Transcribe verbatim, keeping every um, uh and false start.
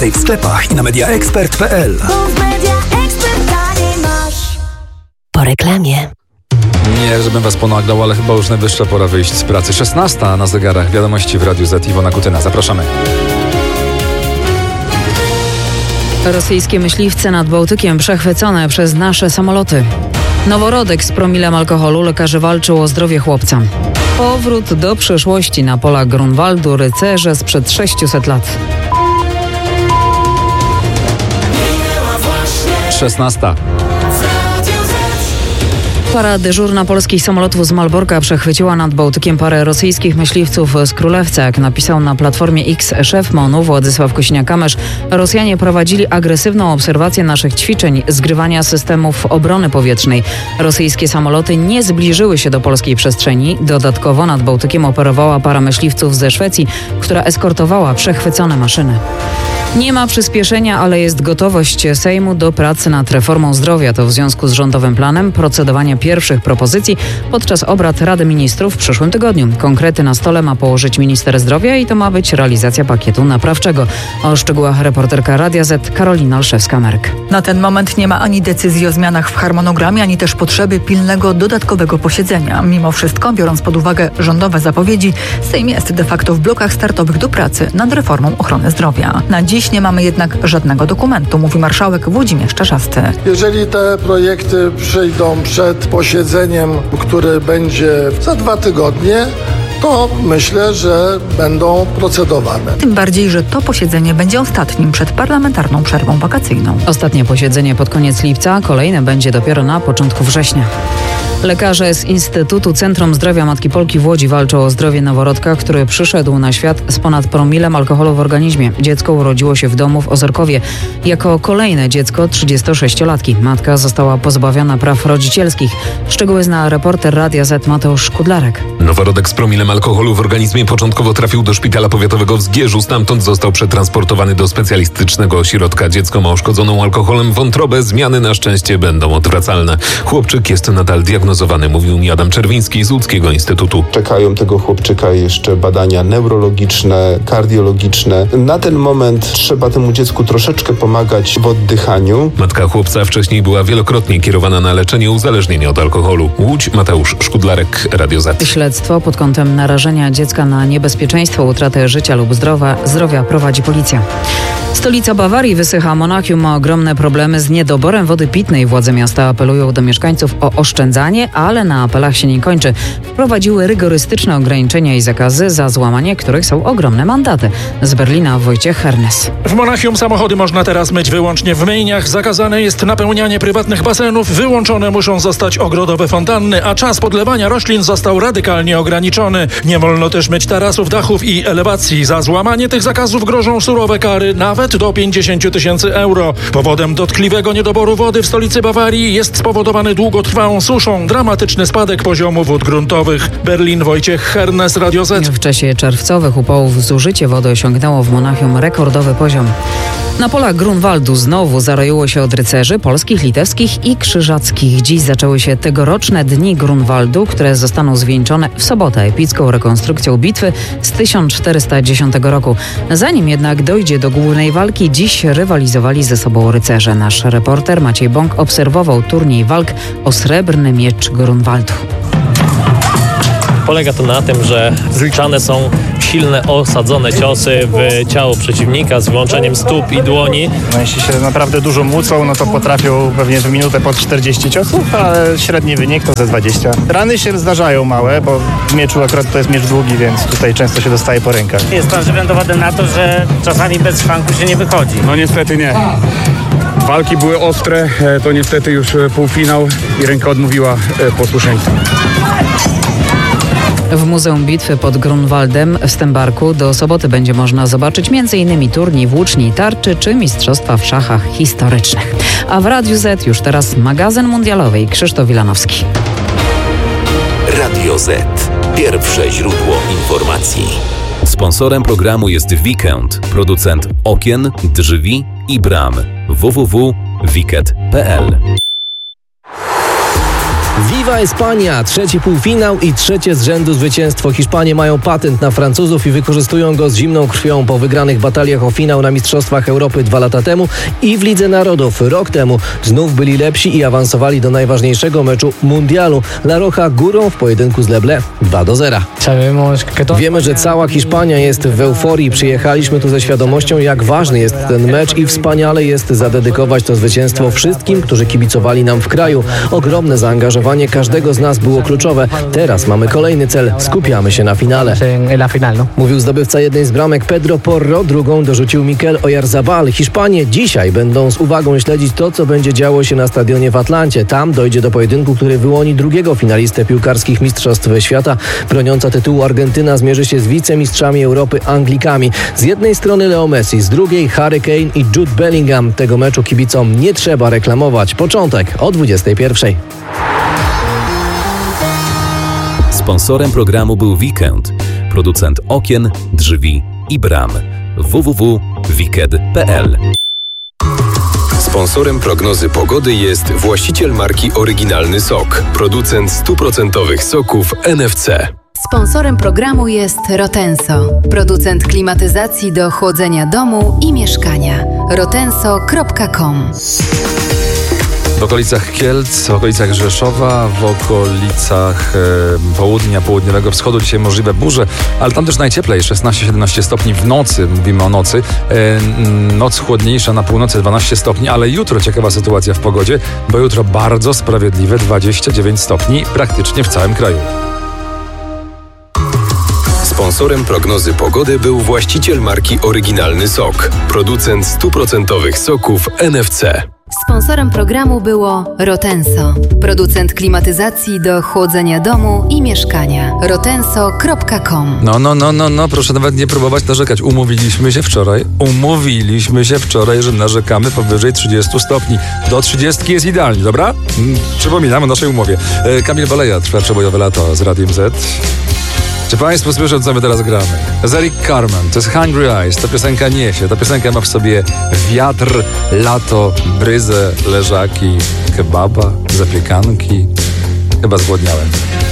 Więcej w sklepach i na media expert kropka p l. Po reklamie. Nie, żebym was ponaglał, ale chyba już najwyższa pora wyjść z pracy. szesnasta na zegarach. Wiadomości w Radiu Z. Iwona Kutyna. Zapraszamy. Rosyjskie myśliwce nad Bałtykiem przechwycone przez nasze samoloty. Noworodek z promilem alkoholu. Lekarze walczą o zdrowie chłopca. Powrót do przeszłości na polach Grunwaldu. Rycerze sprzed sześciuset lat. szesnasta. Para dyżurna polskich samolotów z Malborka przechwyciła nad Bałtykiem parę rosyjskich myśliwców z Królewca. Jak napisał na Platformie X szef MON-u Władysław Kosiniak-Kamysz, Rosjanie prowadzili agresywną obserwację naszych ćwiczeń zgrywania systemów obrony powietrznej. Rosyjskie samoloty nie zbliżyły się do polskiej przestrzeni. Dodatkowo nad Bałtykiem operowała para myśliwców ze Szwecji, która eskortowała przechwycone maszyny. Nie ma przyspieszenia, ale jest gotowość Sejmu do pracy nad reformą zdrowia. To w związku z rządowym planem procedowania pierwszych propozycji podczas obrad Rady Ministrów w przyszłym tygodniu. Konkrety na stole ma położyć minister zdrowia i to ma być realizacja pakietu naprawczego. O szczegółach reporterka Radia Z Karolina Olszewska-Merk. Na ten moment nie ma ani decyzji o zmianach w harmonogramie, ani też potrzeby pilnego dodatkowego posiedzenia. Mimo wszystko, biorąc pod uwagę rządowe zapowiedzi, Sejm jest de facto w blokach startowych do pracy nad reformą ochrony zdrowia. Na dziś nie mamy jednak żadnego dokumentu, mówi marszałek Włodzimierz Czarzasty. Jeżeli te projekty przyjdą przed posiedzeniem, które będzie za dwa tygodnie, to myślę, że będą procedowane. Tym bardziej, że to posiedzenie będzie ostatnim przed parlamentarną przerwą wakacyjną. Ostatnie posiedzenie pod koniec lipca, kolejne będzie dopiero na początku września. Lekarze z Instytutu Centrum Zdrowia Matki Polki w Łodzi walczą o zdrowie noworodka, który przyszedł na świat z ponad promilem alkoholu w organizmie. Dziecko urodziło się w domu w Ozorkowie. Jako kolejne dziecko trzydziestosześciolatki. Matka została pozbawiona praw rodzicielskich. Szczegóły zna reporter Radia Z Mateusz Kudlarek. Noworodek z promilem alkoholu w organizmie początkowo trafił do szpitala powiatowego w Zgierzu. Stamtąd został przetransportowany do specjalistycznego ośrodka. Dziecko ma uszkodzoną alkoholem wątrobę. Zmiany na szczęście będą odwracalne. Chłopczyk jest nadal diagnozowany. Mówił mi Adam Czerwiński z Łódzkiego Instytutu. Czekają tego chłopczyka jeszcze badania neurologiczne, kardiologiczne. Na ten moment trzeba temu dziecku troszeczkę pomagać w oddychaniu. Matka chłopca wcześniej była wielokrotnie kierowana na leczenie uzależnienia od alkoholu. Łódź, Mateusz Szkudlarek, Radio Z. Śledztwo pod kątem narażenia dziecka na niebezpieczeństwo utraty życia lub zdrowia, zdrowia prowadzi policja. Stolica Bawarii wysycha. Monachium ma ogromne problemy z niedoborem wody pitnej. Władze miasta apelują do mieszkańców o oszczędzanie, ale na apelach się nie kończy. Wprowadziły rygorystyczne ograniczenia i zakazy, za złamanie których są ogromne mandaty. Z Berlina Wojciech Hernes. W Monachium samochody można teraz myć wyłącznie w myjniach. Zakazane jest napełnianie prywatnych basenów. Wyłączone muszą zostać ogrodowe fontanny, a czas podlewania roślin został radykalnie ograniczony. Nie wolno też myć tarasów, dachów i elewacji. Za złamanie tych zakazów grożą surowe kary, nawet do pięćdziesiąt tysięcy euro. Powodem dotkliwego niedoboru wody w stolicy Bawarii jest spowodowany długotrwałą suszą. Dramatyczny spadek poziomu wód gruntowych. Berlin, Wojciech Hernes, Radio Z. W czasie czerwcowych upałów zużycie wody osiągnęło w Monachium rekordowy poziom. Na polach Grunwaldu znowu zaroiło się od rycerzy polskich, litewskich i krzyżackich. Dziś zaczęły się tegoroczne Dni Grunwaldu, które zostaną zwieńczone w sobotę epicką rekonstrukcją bitwy z tysiąc czterysta dziesiątego roku. Zanim jednak dojdzie do głównej walki, dziś rywalizowali ze sobą rycerze. Nasz reporter Maciej Bąk obserwował turniej walk o srebrny miecz Grunwaldu. Polega to na tym, że zliczane są silne, osadzone ciosy w ciało przeciwnika z wyłączeniem stóp i dłoni. No, jeśli się naprawdę dużo mucą, no to potrafią pewnie w minutę pod czterdzieści ciosów, ale średni wynik to ze dwadzieścia. Rany się zdarzają małe, bo w mieczu akurat to jest miecz długi, więc tutaj często się dostaje po rękach. Jest pan pewien dowodem na to, że czasami bez szwanku się nie wychodzi. No niestety nie. Walki były ostre, to niestety już półfinał i ręka odmówiła posłuszeństwa. W Muzeum Bitwy pod Grunwaldem w Stębarku do soboty będzie można zobaczyć między innymi turniej włóczni i tarczy czy mistrzostwa w szachach historycznych. A w Radiu Z już teraz magazyn mundialowy i Krzysztof Wilanowski. Radio Z. Pierwsze źródło informacji. Sponsorem programu jest Weekend, producent okien, drzwi i bram. w w w kropka wiket kropka p l Viva Espania! Trzeci półfinał i trzecie z rzędu zwycięstwo. Hiszpanie mają patent na Francuzów i wykorzystują go z zimną krwią po wygranych bataliach o finał na Mistrzostwach Europy dwa lata temu i w Lidze Narodów rok temu. Znów byli lepsi i awansowali do najważniejszego meczu mundialu. La Roja górą w pojedynku z Leble dwa do zera. Wiemy, że cała Hiszpania jest w euforii. Przyjechaliśmy tu ze świadomością, jak ważny jest ten mecz i wspaniale jest zadedykować to zwycięstwo wszystkim, którzy kibicowali nam w kraju. Ogromne zaangażowanie każdego z nas było kluczowe. Teraz mamy kolejny cel. Skupiamy się na finale. Mówił zdobywca jednej z bramek Pedro Porro, drugą dorzucił Mikel Oyarzabal. Hiszpanie dzisiaj będą z uwagą śledzić to, co będzie działo się na stadionie w Atlancie. Tam dojdzie do pojedynku, który wyłoni drugiego finalistę piłkarskich Mistrzostw Świata. Broniąca tytułu Argentyna zmierzy się z wicemistrzami Europy Anglikami. Z jednej strony Leo Messi, z drugiej Harry Kane i Jude Bellingham. Tego meczu kibicom nie trzeba reklamować. Początek o dwudziestej pierwszej. Sponsorem programu był Weekend, producent okien, drzwi i bram. w w w kropka wicked kropka p l. Sponsorem prognozy pogody jest właściciel marki Oryginalny Sok, producent stuprocentowych soków N F C. Sponsorem programu jest Rotenso, producent klimatyzacji do chłodzenia domu i mieszkania. rotenso kropka com. W okolicach Kielc, w okolicach Rzeszowa, w okolicach e, południa, południowego wschodu dzisiaj możliwe burze, ale tam też najcieplej, szesnaście siedemnaście stopni w nocy, mówimy o nocy. E, noc chłodniejsza na północy, dwanaście stopni, ale jutro ciekawa sytuacja w pogodzie, bo jutro bardzo sprawiedliwe dwadzieścia dziewięć stopni praktycznie w całym kraju. Sponsorem prognozy pogody był właściciel marki Oryginalny Sok, producent stuprocentowych soków N F C. Sponsorem programu było Rotenso, producent klimatyzacji do chłodzenia domu i mieszkania. rotenso kropka com. No, no, no, no, no, proszę nawet nie próbować narzekać. Umówiliśmy się wczoraj, umówiliśmy się wczoraj, że narzekamy powyżej trzydziestu stopni. Do trzydziestki jest idealnie, dobra? Przypominam o naszej umowie. Kamil Baleja, trwa przebojowe lato z Radiem Z. Czy Państwo słyszą, co my teraz gramy? Z Eric Carmen, to jest Hungry Eyes, ta piosenka niesie, ta piosenka ma w sobie wiatr, lato, bryzę, leżaki, kebaba, zapiekanki. Chyba zgłodniałem.